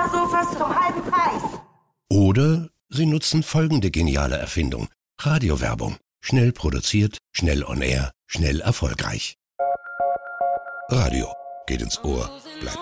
Sofa-Sofas zum halben Preis. Oder Sie nutzen folgende geniale Erfindung. Radiowerbung. Schnell produziert, schnell on air, schnell erfolgreich. Radio geht ins Ohr, bleibt